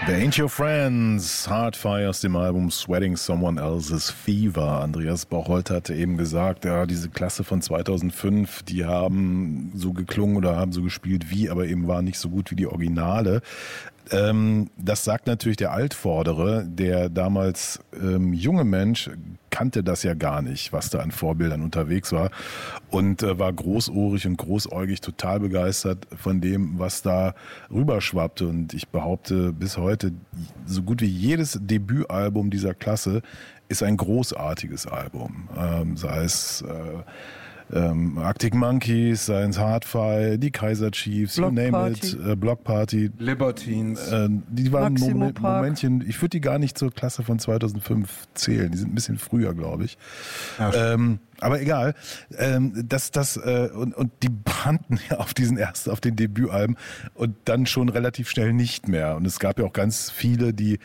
The Ain't Your Friends, Hardfire aus dem Album Sweating Someone Else's Fever. Andreas Bocholt hatte eben gesagt, ja, diese Klasse von 2005, die haben so geklungen oder haben so gespielt wie, aber eben waren nicht so gut wie die Originale. Das sagt natürlich der Altvordere, der damals junge Mensch kannte das ja gar nicht, was da an Vorbildern unterwegs war und war großohrig und großäugig total begeistert von dem, was da rüberschwappte. Und ich behaupte bis heute, so gut wie jedes Debütalbum dieser Klasse ist ein großartiges Album. Sei es Arctic Monkeys, Science Hardfire, die Kaiser Chiefs, Block you name Party. it, Block Party, Libertines. die waren Maximo Park. Momentchen, ich würde die gar nicht zur Klasse von 2005 zählen, die sind ein bisschen früher, glaube ich. Ja, Aber egal, und die brannten ja auf den Debütalben und dann schon relativ schnell nicht mehr. Und es gab ja auch ganz viele, die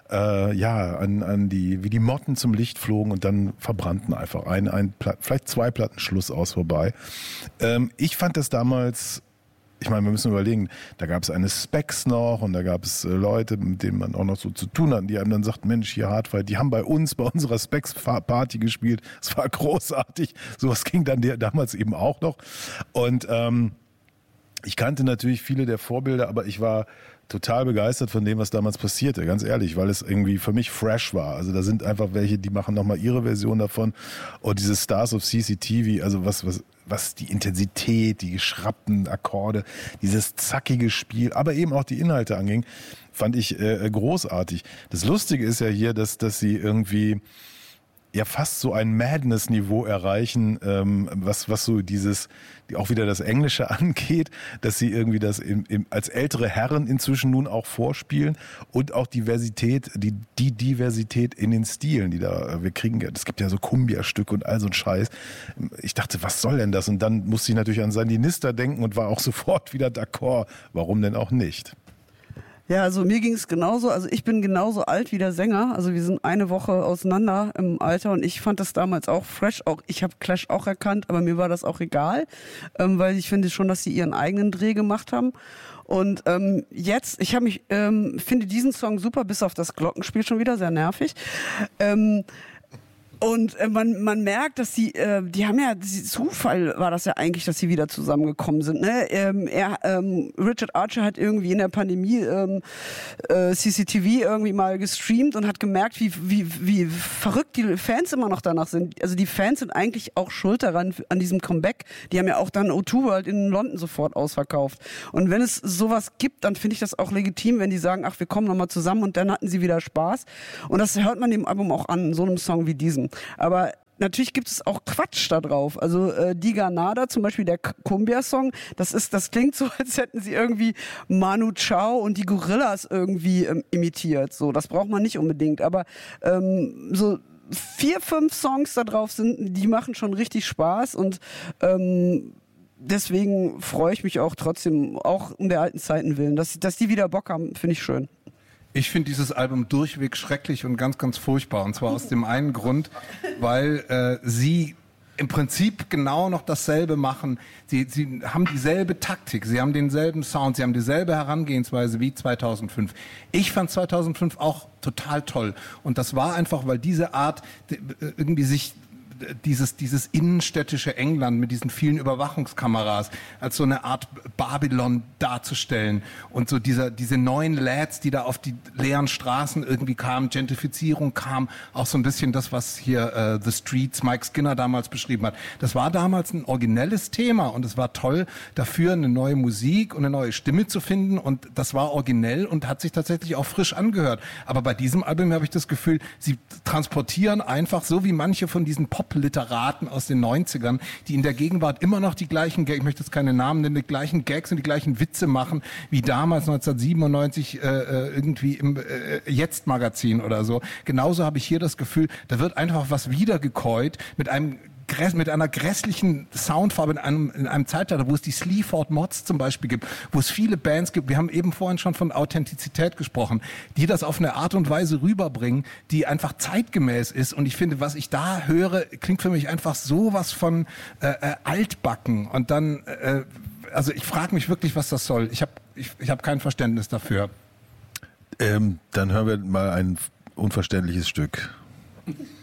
wie die Motten zum Licht flogen und dann verbrannten einfach vielleicht 2 Platten Schluss aus vorbei. Ich fand das damals, ich meine, wir müssen überlegen, da gab es eine Specs noch und da gab es Leute, mit denen man auch noch so zu tun hat, die einem dann sagt, Mensch, hier Hardfire, die haben bei unserer Specs-Party gespielt, es war großartig, sowas ging dann damals eben auch noch und ich kannte natürlich viele der Vorbilder, aber ich war total begeistert von dem, was damals passierte, ganz ehrlich, weil es irgendwie für mich fresh war. Also da sind einfach welche, die machen nochmal ihre Version davon. Und diese Stars of CCTV, also was die Intensität, die geschraubten Akkorde, dieses zackige Spiel, aber eben auch die Inhalte anging, fand ich großartig. Das Lustige ist ja hier, dass sie irgendwie ja fast so ein Madness-Niveau erreichen, was so auch wieder das Englische angeht, dass sie irgendwie das als ältere Herren inzwischen nun auch vorspielen und auch Diversität, die Diversität in den Stilen, die wir kriegen, es gibt ja so Cumbia-Stücke und all so ein Scheiß. Ich dachte, was soll denn das? Und dann musste ich natürlich an Sandinista denken und war auch sofort wieder d'accord. Warum denn auch nicht? Ja, also mir ging es genauso. Also ich bin genauso alt wie der Sänger. Also wir sind eine Woche auseinander im Alter und ich fand das damals auch fresh. Ich habe Clash auch erkannt, aber mir war das auch egal, weil ich finde schon, dass sie ihren eigenen Dreh gemacht haben. Und jetzt, finde diesen Song super, bis auf das Glockenspiel schon wieder, sehr nervig. Und man merkt, dass die haben ja, Zufall war das ja eigentlich, dass sie wieder zusammengekommen sind. Ne? Richard Archer hat irgendwie in der Pandemie CCTV irgendwie mal gestreamt und hat gemerkt, wie verrückt die Fans immer noch danach sind. Also die Fans sind eigentlich auch schuld daran, an diesem Comeback. Die haben ja auch dann O2 World in London sofort ausverkauft. Und wenn es sowas gibt, dann finde ich das auch legitim, wenn die sagen, ach, wir kommen nochmal zusammen und dann hatten sie wieder Spaß. Und das hört man dem Album auch an, so einem Song wie diesem. Aber natürlich gibt es auch Quatsch da drauf. Also Diga Nada, zum Beispiel der Cumbia-Song, das klingt so, als hätten sie irgendwie Manu Chao und die Gorillas irgendwie imitiert. So, das braucht man nicht unbedingt. Aber so 4, 5 Songs da drauf die machen schon richtig Spaß und deswegen freue ich mich auch trotzdem, auch um der alten Zeiten willen, dass die wieder Bock haben, finde ich schön. Ich finde dieses Album durchweg schrecklich und ganz, ganz furchtbar. Und zwar aus dem einen Grund, weil sie im Prinzip genau noch dasselbe machen. Sie haben dieselbe Taktik, sie haben denselben Sound, sie haben dieselbe Herangehensweise wie 2005. Ich fand 2005 auch total toll. Und das war einfach, weil diese Art irgendwie sich dieses innenstädtische England mit diesen vielen Überwachungskameras als so eine Art Babylon darzustellen und so diese neuen Lads, die da auf die leeren Straßen irgendwie kamen, Gentrifizierung kam, auch so ein bisschen das, was hier The Streets, Mike Skinner damals beschrieben hat. Das war damals ein originelles Thema und es war toll, dafür eine neue Musik und eine neue Stimme zu finden und das war originell und hat sich tatsächlich auch frisch angehört. Aber bei diesem Album habe ich das Gefühl, sie transportieren einfach so wie manche von diesen Pop-Literaten aus den 90ern, die in der Gegenwart immer noch die gleichen Gags, ich möchte jetzt keine Namen nennen, die gleichen Gags und die gleichen Witze machen, wie damals 1997 irgendwie im Jetzt-Magazin oder so. Genauso habe ich hier das Gefühl, da wird einfach was wiedergekäut mit einer grässlichen Soundfarbe in einem Zeitalter, wo es die Sleaford Mods zum Beispiel gibt, wo es viele Bands gibt, wir haben eben vorhin schon von Authentizität gesprochen, die das auf eine Art und Weise rüberbringen, die einfach zeitgemäß ist und ich finde, was ich da höre, klingt für mich einfach sowas von altbacken und dann, also ich frage mich wirklich, was das soll. Ich hab kein Verständnis dafür. Dann hören wir mal ein unverständliches Stück.